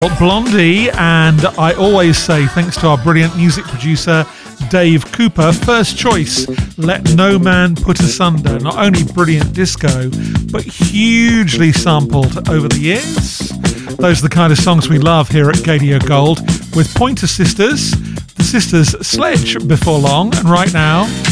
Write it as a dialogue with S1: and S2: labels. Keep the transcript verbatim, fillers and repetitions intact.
S1: Blondie, and I always say thanks to our brilliant music producer Dave Cooper. First choice, Let No Man Put Asunder. Not only brilliant disco, but hugely sampled over the years. Those are the kind of songs we love here at Gadio Gold, with Pointer Sisters, the Sisters Sledge before long, and right now